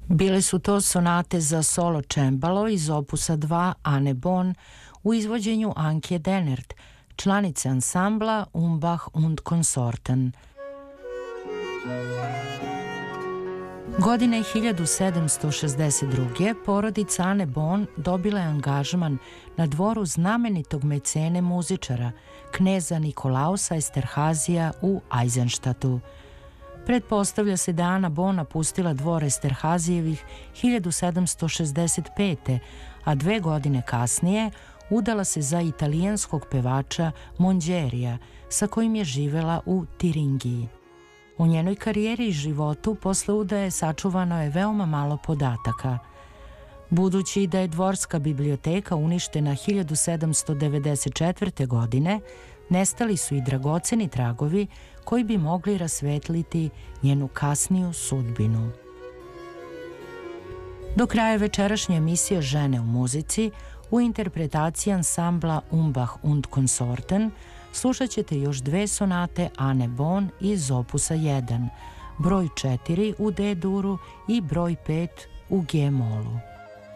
Bile su to sonate za solo cembalo iz opusa 2 Anne Bonn u izvođenju Anke Dennert, članice ansambla Umbach und Konsorten. Godine 1762. porodica Anne Bonn dobila je angažman na dvoru znamenitog mecene muzičara, kneza Nikolausa Esterhazija u Eisenstadtu. Pretpostavlja se da Ana Bonn napustila dvor Esterhazijevih 1765. a 2 godine kasnije udala se za italijanskog pevača Monđerija, sa kojim je živela u Tiringiji. U njenoj karijeri i životu posle udaje sačuvano je veoma malo podataka. Budući da je dvorska biblioteka uništena 1794. godine, nestali su i dragoceni tragovi koji bi mogli rasvetliti njenu kasniju sudbinu. Do kraja večerašnje emisije Žene u muzici, u interpretaciji ansambla Umbach und Konsorten, slušat ćete još 2 sonate Anne Bonn iz opusa 1, broj 4 u D-duru i broj 5 u G-molu.